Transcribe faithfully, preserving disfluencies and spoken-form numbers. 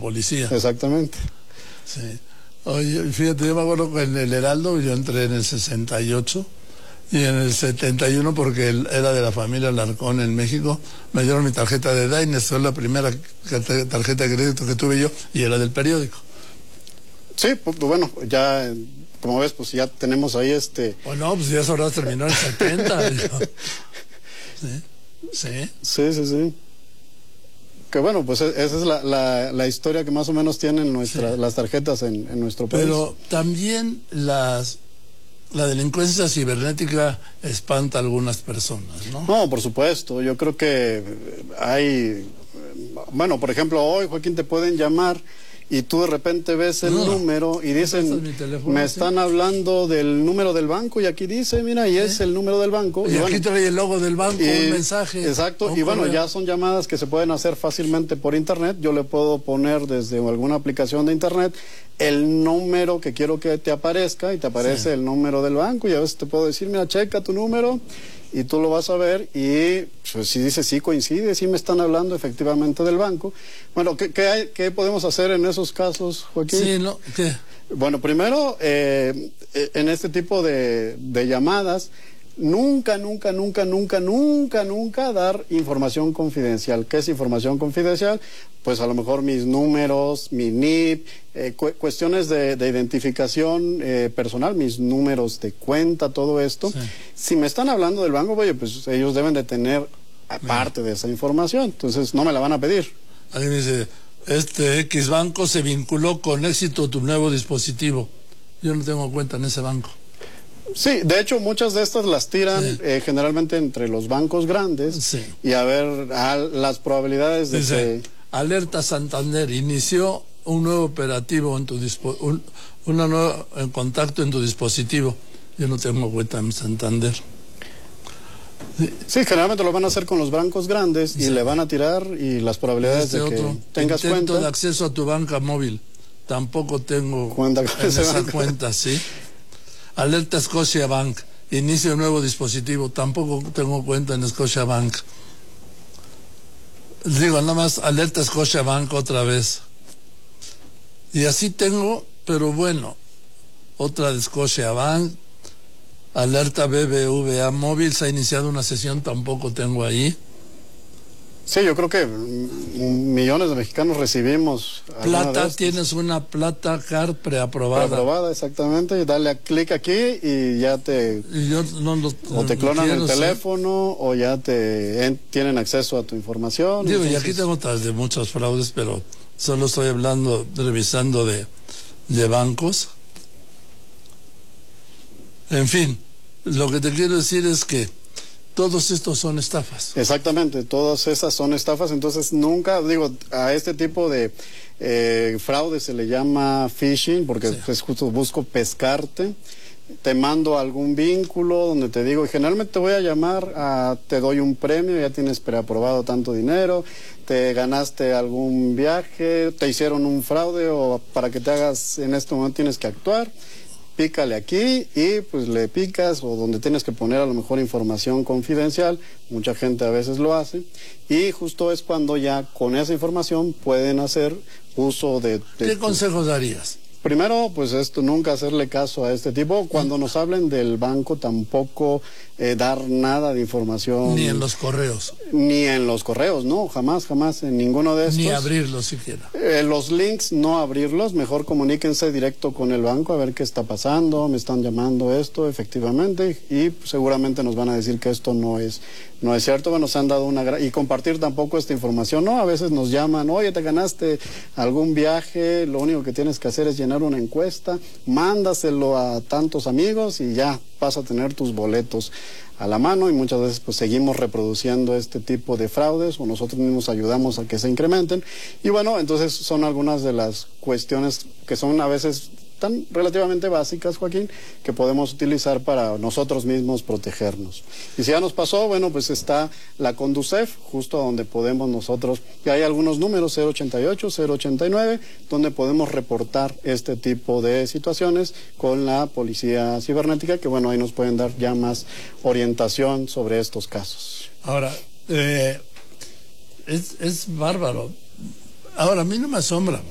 policía. Exactamente. Sí. Oye, fíjate, yo me acuerdo que en el Heraldo yo entré en el sesenta y ocho y en el setenta y uno, porque él era de la familia Alarcón en México, me dieron mi tarjeta de Diners, fue la primera tarjeta de crédito que tuve yo y era del periódico. Sí, pues bueno, ya, como ves, pues ya tenemos ahí este... Bueno, pues ya esa hora terminó en el setenta. ¿Sí? Sí. Sí, sí, sí. Que bueno, pues esa es la, la, la historia que más o menos tienen nuestra, sí. las tarjetas en, en nuestro país. Pero también las... la delincuencia cibernética espanta a algunas personas, ¿no? No, por supuesto. Yo creo que hay... Bueno, por ejemplo, hoy, Joaquín, te pueden llamar y tú de repente ves el no, número y dicen, teléfono, me ¿sí? están hablando del número del banco y aquí dice, mira, y ¿sí? es el número del banco. Y, y aquí bueno, trae el logo del banco, y, un mensaje. Exacto, un y bueno, correo. Ya son llamadas que se pueden hacer fácilmente por internet. Yo le puedo poner desde alguna aplicación de internet el número que quiero que te aparezca y te aparece sí. el número del banco y a veces te puedo decir, mira, checa tu número y tú lo vas a ver y pues, si dice sí coincide, sí me están hablando efectivamente del banco. Bueno, ¿qué, qué, hay, qué podemos hacer en esos casos, Joaquín? Sí, ¿no? ¿Qué? Bueno, primero, eh, en este tipo de, de llamadas, nunca, nunca, nunca, nunca, nunca, nunca dar información confidencial. ¿Qué es información confidencial? Pues a lo mejor mis números, mi N I P, eh, cu cuestiones de, de identificación eh, personal, mis números de cuenta, todo esto. Sí. Si me están hablando del banco, oye, pues ellos deben de tener aparte de esa información, entonces no me la van a pedir. Alguien dice, este X banco se vinculó con éxito tu nuevo dispositivo. Yo no tengo cuenta en ese banco. Sí, de hecho muchas de estas las tiran sí. eh, generalmente entre los bancos grandes sí. y a ver a las probabilidades de Dice, que... Alerta Santander, inició un nuevo operativo en tu dispo... un, una nueva en contacto en tu dispositivo. Yo no tengo cuenta en Santander. Sí, sí, generalmente lo van a hacer con los bancos grandes y sí. le van a tirar y las probabilidades este de que otro, tengas intento cuenta... de acceso a tu banca móvil. Tampoco tengo cuenta en esa banco. cuenta, ¿sí? Alerta Scotia Bank, inicio un nuevo dispositivo, tampoco tengo cuenta en Scotia Bank. Digo, nada más alerta Scotia Bank otra vez. Y así tengo, pero bueno, otra de Scotia Bank, alerta B B V A móvil, se ha iniciado una sesión, tampoco tengo ahí. Sí, yo creo que millones de mexicanos recibimos. Plata, tienes una Plata Card preaprobada. Preaprobada, exactamente, y dale a clic aquí y ya te... Y yo no lo, o te clonan quiero, el teléfono, ¿sí? o ya te en, tienen acceso a tu información. Digo, entonces... y aquí tengo otras de muchos fraudes, pero solo estoy hablando, revisando de, de bancos. En fin, lo que te quiero decir es que todos estos son estafas. Exactamente, todas esas son estafas, entonces nunca, digo, a este tipo de eh, fraude se le llama phishing, porque sí. pues justo busco pescarte, te mando algún vínculo donde te digo, generalmente te voy a llamar, a, te doy un premio, ya tienes preaprobado tanto dinero, te ganaste algún viaje, te hicieron un fraude o para que te hagas, en este momento tienes que actuar. Pícale aquí y pues le picas o donde tienes que poner a lo mejor información confidencial, mucha gente a veces lo hace y justo es cuando ya con esa información pueden hacer uso de... de ¿Qué consejos darías? Primero, pues esto, nunca hacerle caso a este tipo. Cuando nos hablen del banco, tampoco eh, dar nada de información. Ni en los correos. Ni en los correos, no, jamás, jamás, en ninguno de estos. Ni abrirlos siquiera. Eh, los links, no abrirlos, mejor comuníquense directo con el banco a ver qué está pasando, me están llamando esto, efectivamente, y seguramente nos van a decir que esto no es, no es cierto. Bueno, se han dado una... Y compartir tampoco esta información, ¿no? A veces nos llaman, oye, te ganaste algún viaje, lo único que tienes que hacer es llenar una encuesta, mándaselo a tantos amigos y ya vas a tener tus boletos a la mano, y muchas veces pues seguimos reproduciendo este tipo de fraudes o nosotros mismos ayudamos a que se incrementen. Y bueno, entonces son algunas de las cuestiones que son a veces tan relativamente básicas, Joaquín, que podemos utilizar para nosotros mismos protegernos. Y si ya nos pasó, bueno, pues está la Conducef, justo donde podemos nosotros, y hay algunos números, cero ochenta y ocho, cero ochenta y nueve, donde podemos reportar este tipo de situaciones con la policía cibernética, que bueno, ahí nos pueden dar ya más orientación sobre estos casos. Ahora, eh, es, es bárbaro. Ahora, a mí no me asombra,